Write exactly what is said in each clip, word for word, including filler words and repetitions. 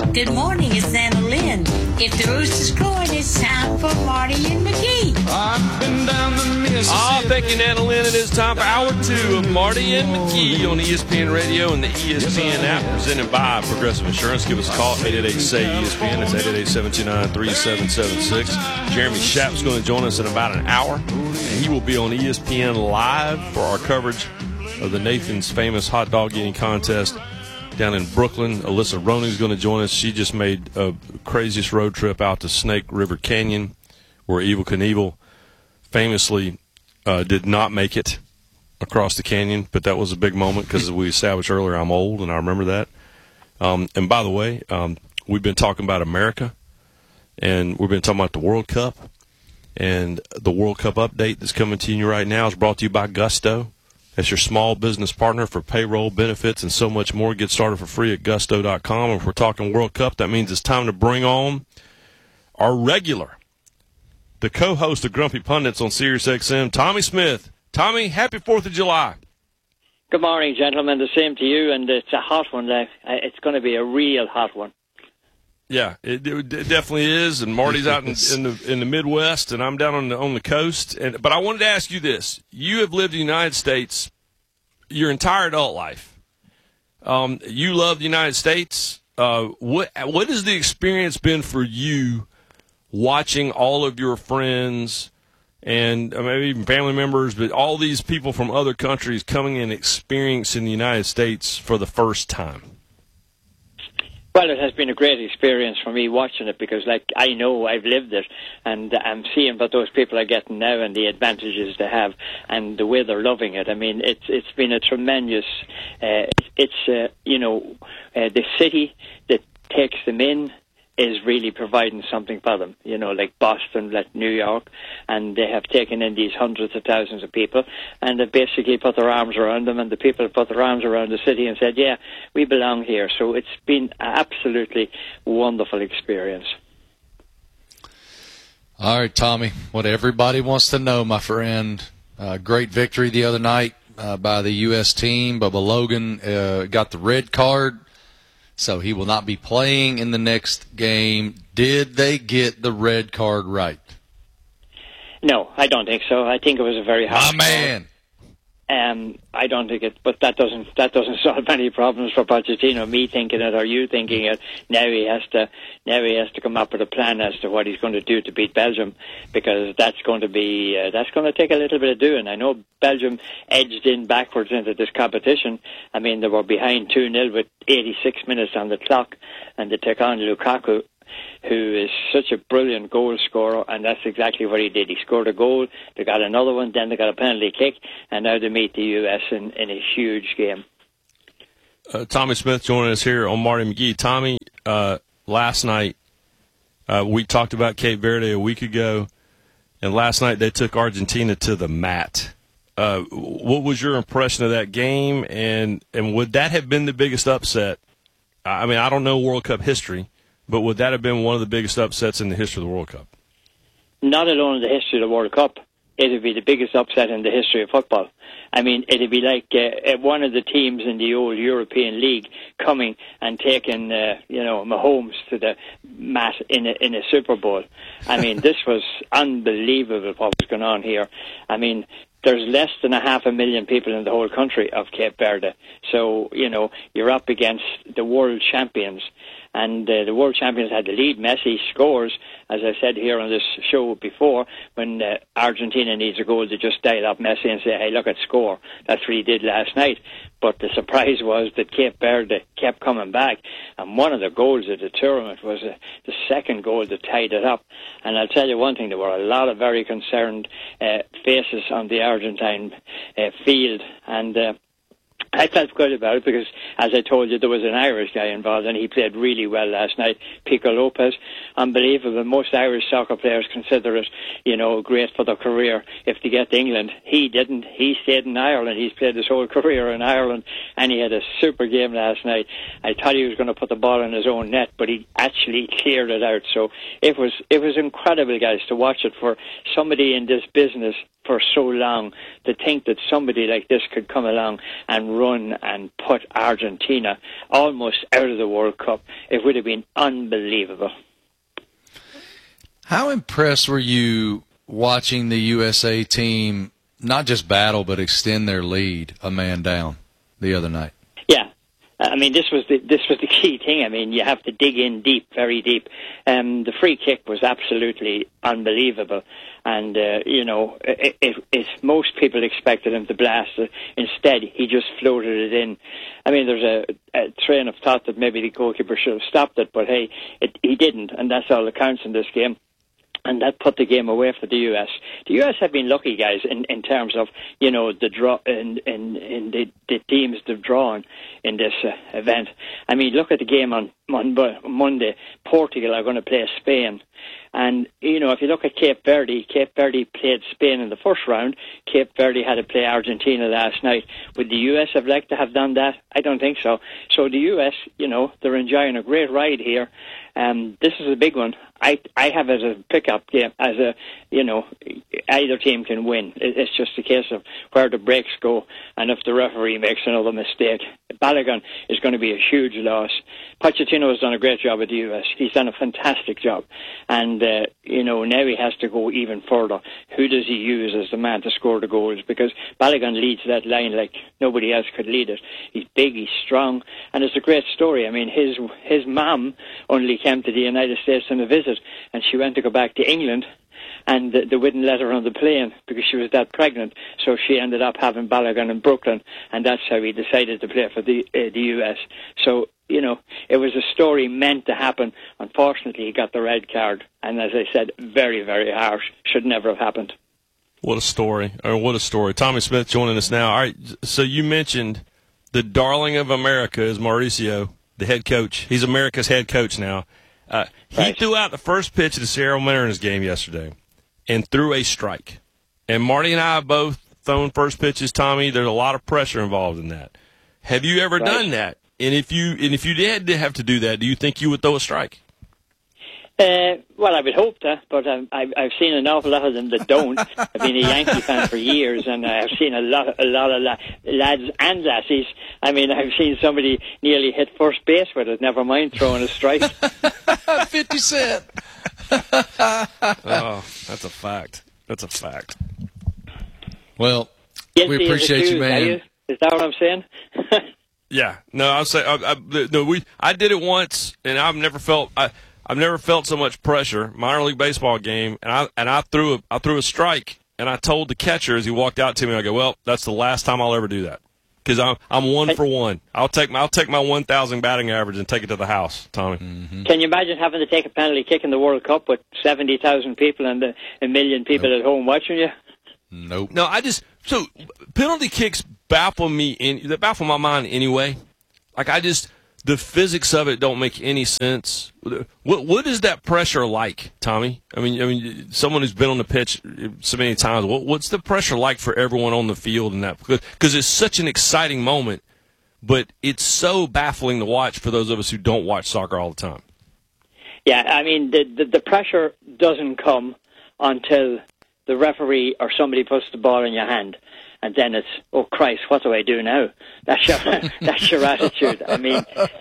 Good morning, it's Anna Lynn. If the rooster's crowing, it's time for Marty and McGee. I've been down the Mississippi. Ah, thank you, Anna Lynn. It is time for hour two of Marty and McGee on E S P N Radio and the E S P N app, presented by Progressive Insurance. Give us a call, eight eight eight, S A Y, E S P N. It's eight eight eight, seven two nine, three seven seven six. Jeremy Schaap's going to join us in about an hour, and he will be on E S P N Live for our coverage of the Nathan's Famous Hot Dog Eating Contest down in Brooklyn. Alyssa Roning's going to join us. She just made a craziest road trip out to Snake River Canyon, where Evel Knievel famously uh, did not make it across the canyon, but that was a big moment because, as we established earlier, I'm old, and I remember that. Um, and by the way, um, we've been talking about America, and we've been talking about the World Cup, and the World Cup update that's coming to you right now is brought to you by Gusto. That's your small business partner for payroll, benefits, and so much more. Get started for free at gusto dot com. If we're talking World Cup, that means it's time to bring on our regular, the co-host of Grumpy Pundits on Sirius X M, Tommy Smith. Tommy, happy fourth of July. Good morning, gentlemen. The same to you, and it's a hot one. It's going to be a real hot one. Yeah, it, it definitely is, and Marty's out in, in the in the Midwest, and I'm down on the on the coast. And but I wanted to ask you this: you have lived in the United States your entire adult life. Um, you love the United States. Uh, what what has the experience been for you watching all of your friends and uh, maybe even family members, but all these people from other countries coming and experiencing the United States for the first time? Well, it has been a great experience for me watching it because, like, I know I've lived it, and I'm seeing what those people are getting now and the advantages they have and the way they're loving it. I mean, it's it's been a tremendous. Uh, it's uh, you know, uh, the city that takes them in is really providing something for them, you know, like Boston, like New York, and they have taken in these hundreds of thousands of people, and they basically put their arms around them, and the people have put their arms around the city and said, yeah, we belong here. So it's been an absolutely wonderful experience. All right, Tommy, what everybody wants to know, my friend, uh, great victory the other night uh, by the U S team. Bubba Logan uh, got the red card, so he will not be playing in the next game. Did they get the red card right? No, I don't think so. I think it was a very hard My man. call. Um, I don't think it, but that doesn't that doesn't solve any problems for Pochettino. Me thinking it or you thinking it. Now he has to now he has to come up with a plan as to what he's going to do to beat Belgium, because that's going to be uh, that's going to take a little bit of doing. I know Belgium edged in backwards into this competition. I mean, they were behind two nil with eighty-six minutes on the clock, and they took on Lukaku, who is such a brilliant goal scorer, and that's exactly what he did. He scored a goal, they got another one, then they got a penalty kick, and now they meet the U S in, in a huge game. Uh, Tommy Smith joining us here on Marty McGee. Tommy, uh, last night uh, we talked about Cape Verde a week ago, and last night they took Argentina to the mat. Uh, what was your impression of that game, and, and would that have been the biggest upset? I mean, I don't know World Cup history, but would that have been one of the biggest upsets in the history of the World Cup? Not alone in the history of the World Cup. It would be the biggest upset in the history of football. I mean, it would be like uh, one of the teams in the old European League coming and taking, uh, you know, Mahomes to the mat in a, in a Super Bowl. I mean, this was unbelievable what was going on here. I mean, there's less than a half a million people in the whole country of Cape Verde. So, you know, you're up against the world champions. And uh, the world champions had the lead. Messi scores, as I said here on this show before, when uh, Argentina needs a goal, they just dial up Messi and say, hey, look at score. That's what he did last night. But the surprise was that Cape Verde kept coming back. And one of the goals of the tournament was uh, the second goal that tied it up. And I'll tell you one thing, there were a lot of very concerned uh, faces on the Argentine uh, field. And uh, I felt good about it because, as I told you, there was an Irish guy involved, and he played really well last night. Pico Lopez, unbelievable. Most Irish soccer players consider it, you know, great for their career if they get to England. He didn't. He stayed in Ireland. He's played his whole career in Ireland, and he had a super game last night. I thought he was going to put the ball in his own net, but he actually cleared it out. So it was it was incredible, guys, to watch it for somebody in this business for so long, to think that somebody like this could come along and run and put Argentina almost out of the World Cup, it would have been unbelievable. How impressed were you watching the U S A team not just battle but extend their lead a man down the other night? Yeah. I mean, this was the this was the key thing. I mean, you have to dig in deep, very deep. Um, the free kick was absolutely unbelievable, and uh, you know, it, it, it, most people expected him to blast it. Instead, he just floated it in. I mean, there's a, a train of thought that maybe the goalkeeper should have stopped it, but hey, it, he didn't, and that's all that counts in this game. And that put the game away for the U S. The U S have been lucky, guys, in, in terms of, you know, the draw in in, in the, the teams they've drawn in this uh, event. I mean, look at the game on Monday. Portugal are going to play Spain. And, you know, if you look at Cape Verde, Cape Verde played Spain in the first round. Cape Verde had to play Argentina last night. Would the U S have liked to have done that? I don't think so. So the U S, you know, they're enjoying a great ride here. Um, this is a big one. I I have it as a pickup game, as a, you know, either team can win. It's just a case of where the breaks go and if the referee makes another mistake. Balogun is going to be a huge loss. Pochettino has done a great job with the U S. He's done a fantastic job. And, uh, you know, now he has to go even further. Who does he use as the man to score the goals? Because Balogun leads that line like nobody else could lead it. He's big, he's strong, and it's a great story. I mean, his his mum only came to the United States on a visit, and she went to go back to England, and they wouldn't let her on the plane because she was that pregnant. So she ended up having Balogun in Brooklyn, and that's how he decided to play for the uh, the U S. So, you know, it was a story meant to happen. Unfortunately, he got the red card, and as I said, very, very harsh. Should never have happened. What a story, or what a story. Tommy Smith joining us now. All right, so you mentioned the darling of America is Mauricio, the head coach. He's America's head coach now. Uh, he right. threw out the first pitch of the Sierra Mariners game yesterday and threw a strike. And Marty and I have both thrown first pitches, Tommy. There's a lot of pressure involved in that. Have you ever right. done that? And if you and if you did have to do that, do you think you would throw a strike? Uh, well, I would hope that, but um, I've, I've seen an awful lot of them that don't. I've been a Yankee fan for years, and I've seen a lot, a lot of la- lads and lassies. I mean, I've seen somebody nearly hit first base with it. Never mind throwing a strike. Fifty Cent. Oh, that's a fact. That's a fact. Well, Guilty we appreciate you, you, man. you? Is that what I'm saying? Yeah. No, I'll say. I, I, no, we. I did it once, and I've never felt. I, I've never felt so much pressure. Minor league baseball game, and I and I threw a I threw a strike, and I told the catcher as he walked out to me, I go, "Well, that's the last time I'll ever do that, because I'm I'm one for one. I'll take my I'll take my one thousand batting average and take it to the house, Tommy." Mm-hmm. Can you imagine having to take a penalty kick in the World Cup with seventy thousand people and a, a million people nope. at home watching you? Nope. No, I just so penalty kicks baffle me in they baffle my mind anyway. Like I just. The physics of it don't make any sense. What what is that pressure like, Tommy? I mean, I mean, someone who's been on the pitch so many times. What, what's the pressure like for everyone on the field and that? Because it's such an exciting moment, but it's so baffling to watch for those of us who don't watch soccer all the time. Yeah, I mean, the the, the pressure doesn't come until the referee or somebody puts the ball in your hand. And then it's, oh Christ, what do I do now? That's your that's your attitude. I mean,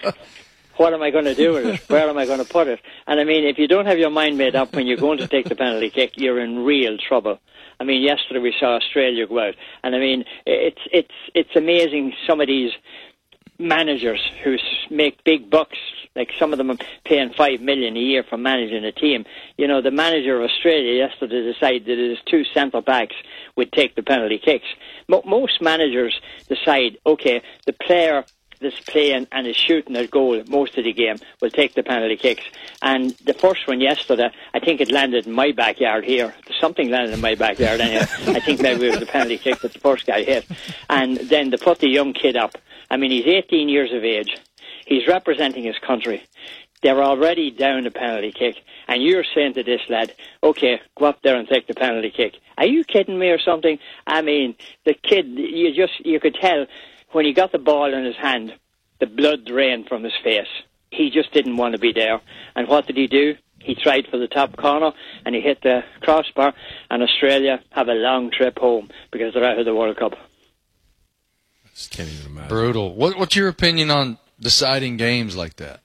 what am I going to do with it? Where am I going to put it? And I mean, if you don't have your mind made up when you're going to take the penalty kick, you're in real trouble. I mean, yesterday we saw Australia go out, and I mean, it's it's it's amazing some of these managers who make big bucks. Like some of them are paying five million a year for managing a team. You know, the manager of Australia yesterday decided that his two centre backs would take the penalty kicks. Mo- most managers decide, okay, the player that's playing and is shooting at goal most of the game will take the penalty kicks. And the first one yesterday, I think it landed in my backyard here. Something landed in my backyard anyway. I think maybe it was the penalty kick that the first guy hit. And then they put the young kid up. I mean, he's eighteen years of age. He's representing his country. They're already down the penalty kick. And you're saying to this lad, okay, go up there and take the penalty kick. Are you kidding me or something? I mean, the kid, you just, you could tell when he got the ball in his hand, the blood drained from his face. He just didn't want to be there. And what did he do? He tried for the top corner and he hit the crossbar, and Australia have a long trip home because they're out of the World Cup. Just can't even imagine. Brutal. What, what's your opinion on deciding games like that?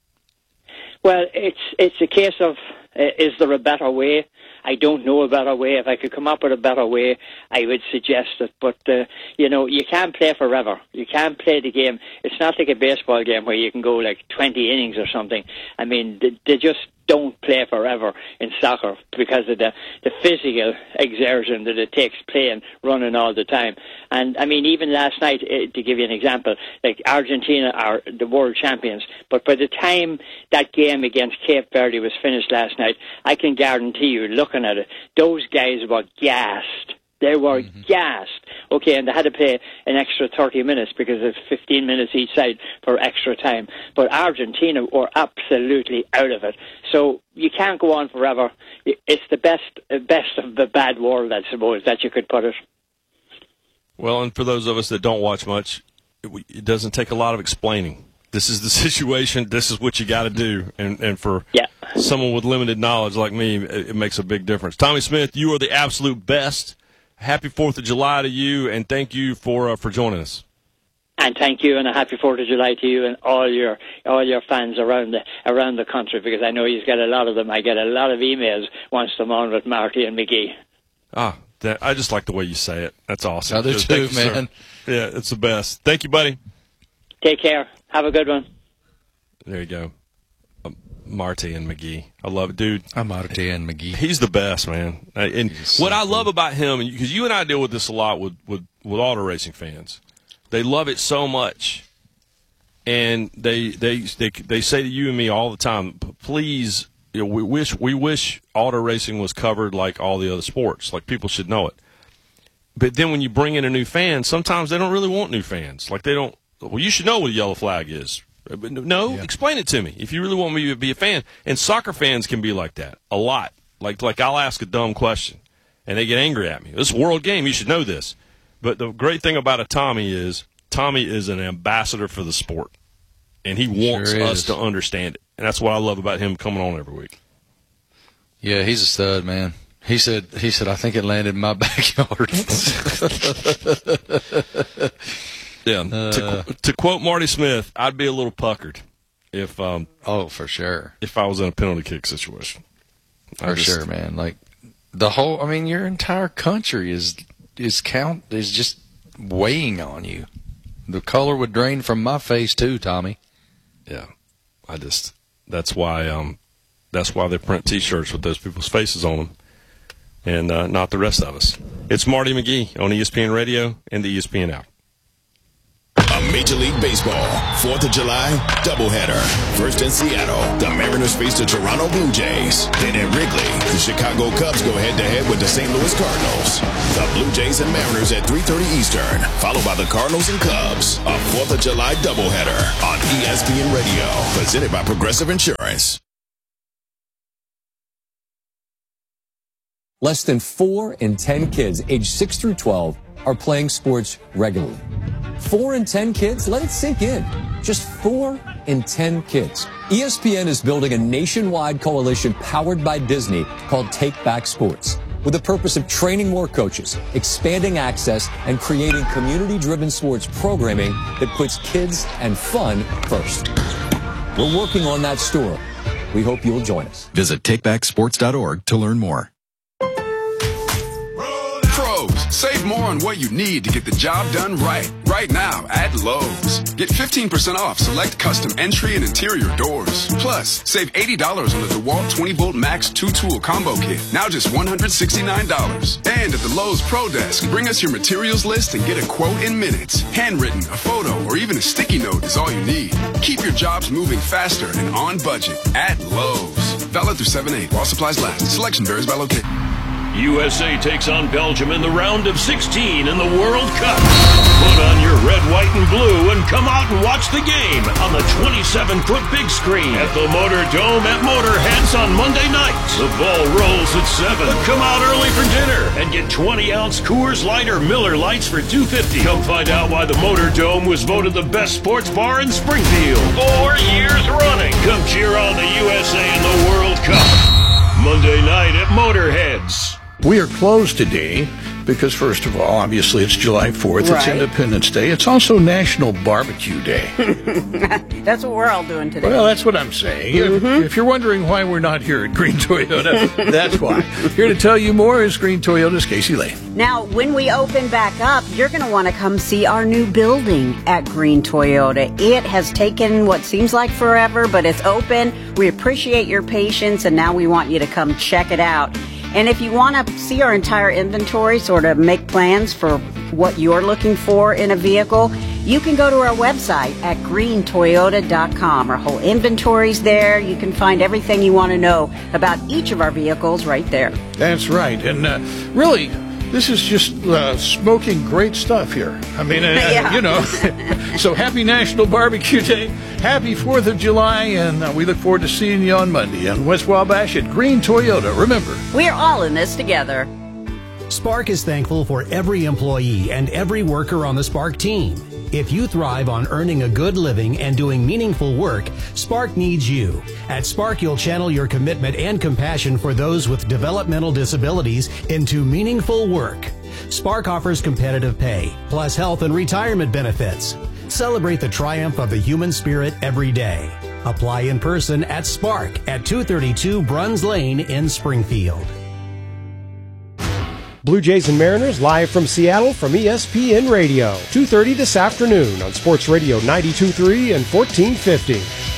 Well, it's it's a case of uh, is there a better way? I don't know a better way. If I could come up with a better way, I would suggest it. But, uh, you know, you can't play forever. You can't play the game. It's not like a baseball game where you can go like twenty innings or something. I mean, they, they just don't play forever in soccer because of the, the physical exertion that it takes playing, running all the time. And, I mean, even last night, uh, to give you an example, like Argentina are the world champions. But by the time that game against Cape Verde was finished last night, I can guarantee you, looking at it, those guys were gassed. They were mm-hmm. gassed. Okay, and they had to play an extra thirty minutes because it's fifteen minutes each side for extra time. But Argentina were absolutely out of it. So you can't go on forever. It's the best best of the bad world, I suppose, that you could put it. Well, and for those of us that don't watch much, it, it doesn't take a lot of explaining. This is the situation. This is what you got to do. And, and for yeah. someone with limited knowledge like me, it, it makes a big difference. Tommy Smith, you are the absolute best. Happy fourth of July to you, and thank you for uh, for joining us. And thank you, and a happy fourth of July to you and all your all your fans around the around the country, because I know you've got a lot of them. I get a lot of emails once I'm on with Marty and McGee. Ah, that, I just like the way you say it. That's awesome. I do Just, too, you, man. Sir. Yeah, it's the best. Thank you, buddy. Take care. Have a good one. There you go. Um, Marty and McGee. I love it, dude. I'm Marty and McGee. He's the best, man. Uh, and what I love about him, because you and I deal with this a lot with, with, with auto racing fans, they love it so much, and they they they they say to you and me all the time, please, you know, we wish we wish auto racing was covered like all the other sports, like people should know it. But then when you bring in a new fan, sometimes they don't really want new fans. Like they don't. Well, you should know what a yellow flag is. No, yeah. Explain it to me if you really want me to be a fan. And soccer fans can be like that a lot. Like, like I'll ask a dumb question, and they get angry at me. This is a world game. You should know this. But the great thing about a Tommy is Tommy is an ambassador for the sport, and he wants sure us to understand it. And that's what I love about him coming on every week. Yeah, he's a stud, man. He said, he said, I think it landed in my backyard. Yeah. Uh, to, to quote Marty Smith, I'd be a little puckered if um oh for sure if I was in a penalty kick situation. I for just, sure, man. Like the whole, I mean, your entire country is is count is just weighing on you. The color would drain from my face too, Tommy. Yeah, I just that's why um that's why they print T-shirts with those people's faces on them, and uh, not the rest of us. It's Marty McGee on E S P N Radio and the E S P N app. A Major League Baseball fourth of July doubleheader. First in Seattle, the Mariners face the Toronto Blue Jays. Then at Wrigley, the Chicago Cubs go head-to-head with the Saint Louis Cardinals. The Blue Jays and Mariners at three thirty Eastern, followed by the Cardinals and Cubs. A fourth of July doubleheader on E S P N Radio, presented by Progressive Insurance. Less than four in ten kids aged six through twelve are playing sports regularly. Four in ten kids? Let it sink in. Just four in ten kids. E S P N is building a nationwide coalition powered by Disney called Take Back Sports, with the purpose of training more coaches, expanding access, and creating community-driven sports programming that puts kids and fun first. We're working on that story. We hope you'll join us. Visit take back sports dot org to learn more. Save more on what you need to get the job done right. Right now at Lowe's. Get fifteen percent off select custom entry and interior doors. Plus, save eighty dollars on the DeWalt twenty volt Max two tool combo kit. Now just one hundred sixty-nine dollars. And at the Lowe's Pro Desk, bring us your materials list and get a quote in minutes. Handwritten, a photo, or even a sticky note is all you need. Keep your jobs moving faster and on budget at Lowe's. Valid through seven eight while supplies last. Selection varies by location. U S A takes on Belgium in the round of sixteen in the World Cup. Put on your red, white, and blue and come out and watch the game on the twenty-seven foot big screen at the Motor Dome at Motorheads on Monday night. The ball rolls at seven. Come out early for dinner and get twenty ounce Coors Light or Miller Lights for two fifty. Come find out why the Motor Dome was voted the best sports bar in Springfield four years running. Come cheer on the U S A in the World Cup. Monday night at Motorheads. We are closed today because, first of all, obviously it's July fourth. Right. It's Independence Day. It's also National Barbecue Day. That's what we're all doing today. Well, that's what I'm saying. Mm-hmm. If, if you're wondering why we're not here at Green Toyota, that's why. Here to tell you more is Green Toyota's Casey Lane. Now, when we open back up, you're going to want to come see our new building at Green Toyota. It has taken what seems like forever, but it's open. We appreciate your patience, and now we want you to come check it out. And if you want to see our entire inventory, sort of make plans for what you're looking for in a vehicle, you can go to our website at green toyota dot com. Our whole inventory's there. You can find everything you want to know about each of our vehicles right there. That's right. And uh, really, this is just uh, smoking great stuff here. I mean, uh, yeah. you know, so happy National Barbecue Day. Happy fourth of July, and uh, we look forward to seeing you on Monday on West Wabash at Green Toyota. Remember, we're all in this together. Spark is thankful for every employee and every worker on the Spark team. If you thrive on earning a good living and doing meaningful work, Spark needs you. At Spark, you'll channel your commitment and compassion for those with developmental disabilities into meaningful work. Spark offers competitive pay, plus health and retirement benefits. Celebrate the triumph of the human spirit every day. Apply in person at Spark at two thirty-two Bruns Lane in Springfield. Blue Jays and Mariners live from Seattle from E S P N Radio. two thirty this afternoon on Sports Radio ninety-two point three and fourteen fifty.